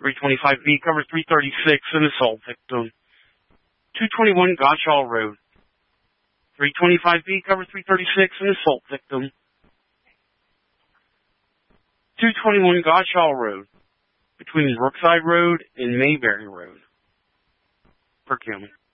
325B cover 336, an assault victim. 221 Gottschall Road. 325B cover 336, an assault victim. 221 Gottschall Road, between Brookside Road and Mayberry Road. Per county.